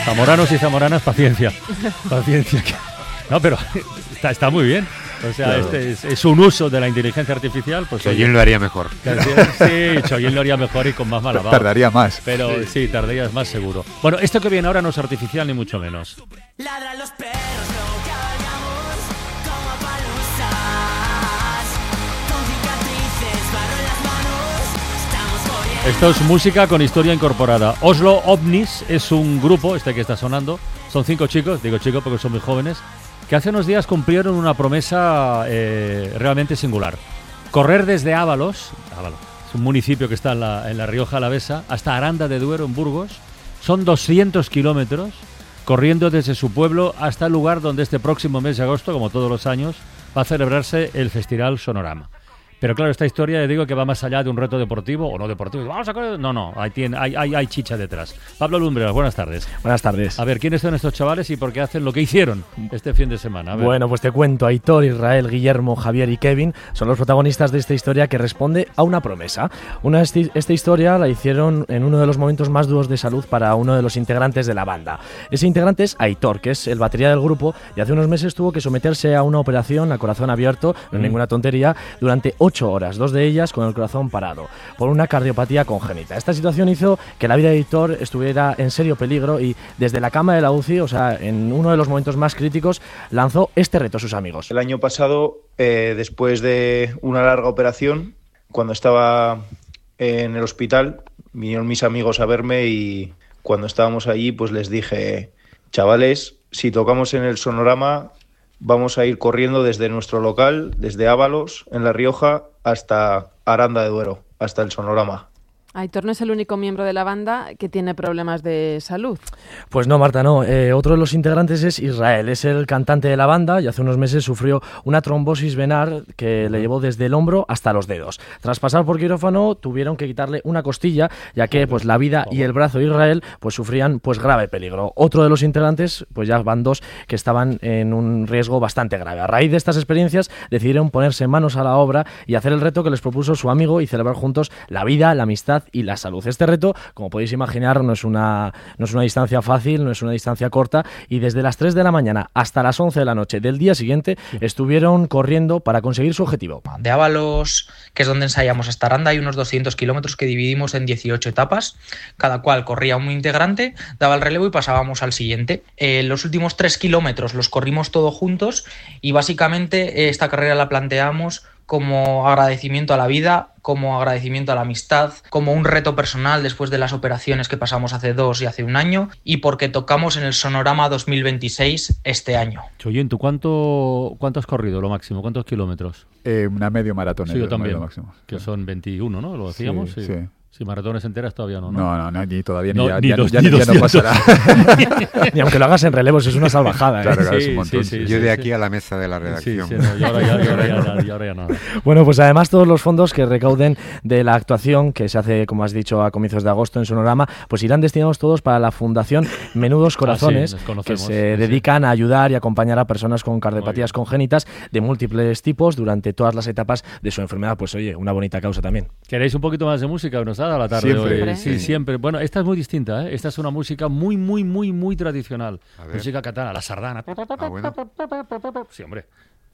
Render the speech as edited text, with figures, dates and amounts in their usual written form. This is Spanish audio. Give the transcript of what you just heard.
Zamoranos y zamoranas, paciencia. Paciencia. No, pero está muy bien. O sea, claro. Es un uso de la inteligencia artificial. Pues Chollín lo haría mejor. Sí, Chollín lo haría mejor y con más malabado. Tardaría más. Pero sí, tardaría más seguro. Bueno, esto que viene ahora no es artificial ni mucho menos. Ladran los perros, no cabalgamos como palusas. Con cicatrices, barro en las manos, estamos corriendo. Esto es música con historia incorporada. Oslo Ovnis es un grupo, que está sonando. Son 5 chicos, digo chicos porque son muy jóvenes, que hace unos días cumplieron una promesa realmente singular. Correr desde Ábalos, es un municipio que está en la Rioja Alavesa, hasta Aranda de Duero, en Burgos. Son 200 kilómetros, corriendo desde su pueblo hasta el lugar donde este próximo mes de agosto, como todos los años, va a celebrarse el Festival Sonorama. Pero claro, esta historia, digo que va más allá de un reto deportivo o no deportivo. Vamos a correr. No, hay chicha detrás. Pablo Lumbreras, buenas tardes. Buenas tardes. A ver, ¿quiénes son estos chavales y por qué hacen lo que hicieron este fin de semana? Bueno, pues te cuento. Aitor, Israel, Guillermo, Javier y Kevin son los protagonistas de esta historia que responde a una promesa. Esta historia la hicieron en uno de los momentos más duros de salud para uno de los integrantes de la banda. Ese integrante es Aitor, que es el batería del grupo, y hace unos meses tuvo que someterse a una operación a corazón abierto, no es ninguna tontería, durante 8 horas, 2 de ellas con el corazón parado, por una cardiopatía congénita. Esta situación hizo que la vida de Aitor estuviera en serio peligro y desde la cama de la UCI, o sea, en uno de los momentos más críticos, lanzó este reto a sus amigos. El año pasado, después de una larga operación, cuando estaba en el hospital, vinieron mis amigos a verme y cuando estábamos allí, pues les dije, chavales, si tocamos en el Sonorama, vamos a ir corriendo desde nuestro local, desde Ábalos, en La Rioja, hasta Aranda de Duero, hasta el Sonorama. Aitor no es el único miembro de la banda que tiene problemas de salud. Pues no, Marta, no. Otro de los integrantes es Israel, es el cantante de la banda y hace unos meses sufrió una trombosis venar que le llevó desde el hombro hasta los dedos. Tras pasar por quirófano tuvieron que quitarle una costilla, ya que pues la vida y el brazo de Israel pues sufrían pues grave peligro. Otro de los integrantes, pues ya van 2 que estaban en un riesgo bastante grave. A raíz de estas experiencias decidieron ponerse manos a la obra y hacer el reto que les propuso su amigo y celebrar juntos la vida, la amistad y la salud. Este reto, como podéis imaginar, no es una distancia fácil, no es una distancia corta, y desde las 3 de la mañana hasta las 11 de la noche del día siguiente estuvieron corriendo para conseguir su objetivo. De Ábalos, que es donde ensayamos, hasta Aranda, hay unos 200 kilómetros que dividimos en 18 etapas, cada cual corría un integrante, daba el relevo y pasábamos al siguiente. Los últimos 3 kilómetros los corrimos todos juntos y básicamente esta carrera la planteamos como agradecimiento a la vida, como agradecimiento a la amistad, como un reto personal después de las operaciones que pasamos hace 2 y hace 1 año, y porque tocamos en el Sonorama 2026 este año. Chollín, ¿tú cuánto has corrido lo máximo? ¿Cuántos kilómetros? Una medio maratón. Sí, yo también, máximo. Que son 21, ¿no? ¿Lo decíamos? Sí. Si maratones enteras todavía no. No, ni todavía, no, ya no pasará. Ni aunque lo hagas en relevos, es una salvajada. Claro, es un montón. Yo de aquí a la mesa de la redacción. Y ahora ya nada. Bueno, pues además todos los fondos que recauden de la actuación que se hace, como has dicho, a comienzos de agosto en Sonorama, pues irán destinados todos para la Fundación Menudos Corazones, que se dedican a ayudar y acompañar a personas con cardiopatías congénitas de múltiples tipos durante todas las etapas de su enfermedad. Pues oye, una bonita causa también. ¿Queréis un poquito más de música? ¿Nos da a la tarde siempre, hoy? Sí, siempre. Bueno, esta es muy distinta, ¿eh? Esta es una música muy tradicional. Música catalana, la sardana. Bueno. Sí, hombre.